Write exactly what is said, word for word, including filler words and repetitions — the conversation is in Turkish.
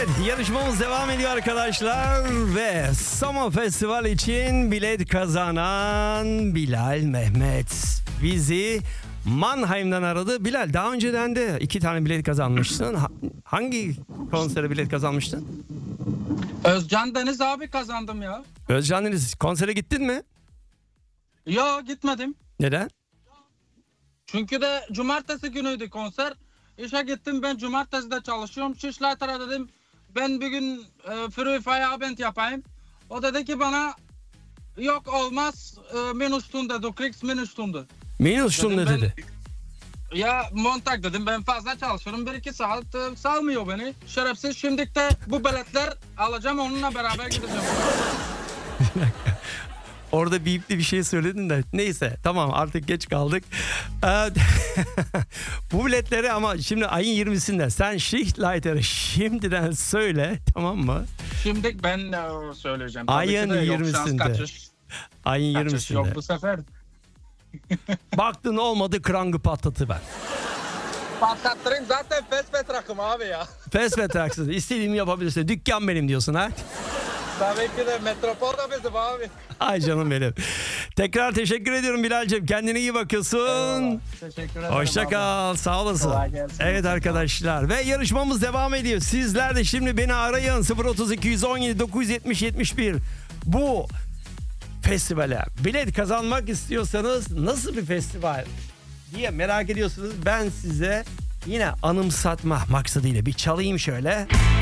Evet, yarışmamız devam ediyor arkadaşlar ve Soma Festival için bilet kazanan Bilal Mehmet bizi Mannheim'dan aradı. Bilal, daha önceden de iki tane bilet kazanmıştın. Ha- hangi konsere bilet kazanmıştın? Özcan Deniz abi kazandım ya. Özcan Deniz, konsere gittin mi? Yo, gitmedim. Neden? Çünkü de cumartesi günüydü konser. İşe gittim, ben cumartesi de çalışıyorum. Şişlaytara dedim ben bir gün e, Free Feierabend yapayım. O dedi ki bana yok olmaz, e, Minustunde, du kriegst Minustunde. Minus Stunde ben- dedi. Ya Montag dedim, ben fazla çalışıyorum, bir iki saat e, salmıyor beni. Şerefsiz, şimdi de bu biletler alacağım, onunla beraber gideceğim. Orada bipli bir şey söyledin de neyse, tamam, artık geç kaldık. Ee, bu biletleri ama şimdi ayın yirmisinde sen Schichtleiter'ı şimdiden söyle, tamam mı? Şimdi ben e, söyleyeceğim. Tabii Ayın ki de yok, şans yirmisinde. kaçış. Ayın Kaçış yirmisinde. yok bu sefer. Baktın olmadı, krangı patlatıver. Patlattırayım, zaten fes rakım abi ya. Pes ve taksız. İstediğimi yapabilirsin. Dükkan benim diyorsun ha. Tabii ki de metropol da bizim abi. Ay canım benim. Tekrar teşekkür ediyorum Bilal'cim. Kendine iyi bakıyorsun. Teşekkür ederim Hoşça abi. kal. Sağ olasın. Kolay gelsin. Evet arkadaşlar. Ve yarışmamız devam ediyor. Sizler de şimdi beni arayın. sıfır otuz iki yüz on yedi dokuz yüz yetmiş yetmiş bir. Bu festivale bilet kazanmak istiyorsanız nasıl bir festival diye merak ediyorsunuz. Ben size yine anımsatma maksadıyla bir çalayım şöyle.